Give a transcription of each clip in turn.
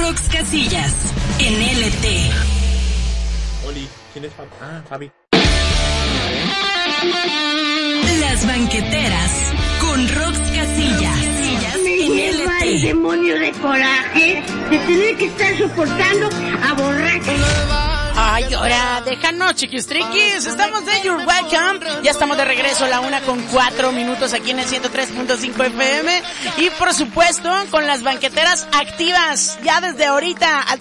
Rox Casillas en LT. Oli, ¿quién es Fabi? Ah, Fabi. Las banqueteras con Rox Casillas Me lleva el demonio de coraje de tener que estar soportando a borrachos. Ay, ahora, déjanos, chiquistriquis. Estamos de You're Welcome. Ya estamos de regreso a la 1:04 aquí en el 103.5 FM. Y por supuesto, con las banqueteras activas. Ya desde ahorita al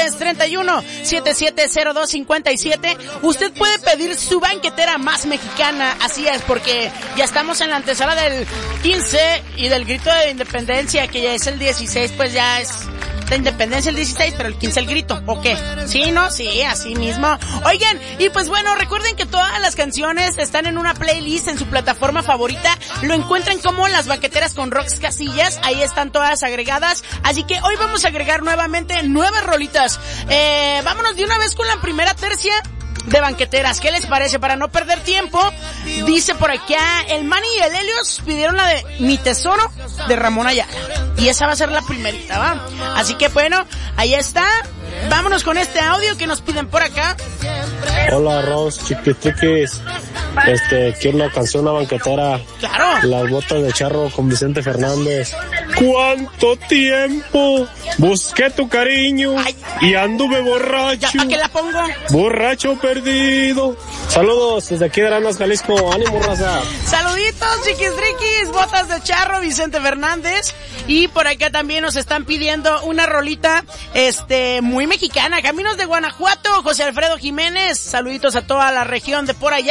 3331-770257. Usted puede pedir su banquetera más mexicana. Así es, porque ya estamos en la antesala del 15 y del grito de independencia, que ya es el 16, pues ya es la independencia el 16, pero el 15 el grito, ¿o qué? ¿Sí, no? Sí, así mismo. Oigan, y pues bueno, recuerden que todas las canciones están en una playlist en su plataforma favorita. Lo encuentran como Las Banqueteras con Rox Casillas. Ahí están todas agregadas. Así que hoy vamos a agregar nuevamente 9 rolitas. Vámonos de una vez con la primera tercia de banqueteras. ¿Qué les parece? Para no perder tiempo, dice por acá, el Manny y el Helios pidieron la de Mi Tesoro de Ramón Ayala. Y esa va a ser la primerita, ¿va? Así que bueno, ahí está. Vámonos con este audio que nos piden por acá. Hola, Rox, chiquitriquis. Quiero una canción, una banquetera. Claro. Las botas de charro con Vicente Fernández. ¿Cuánto tiempo busqué tu cariño? Ay. Y anduve borracho? ¿Ya para qué la pongo? Borracho perdido. Saludos desde aquí de Arandas, Jalisco. ánimo, raza. Saluditos, chiquistriquis, botas de charro, Vicente Fernández. Y por acá también nos están pidiendo una rolita, muy mexicana. Caminos de Guanajuato, José Alfredo Jiménez. Saluditos a toda la región de por allá.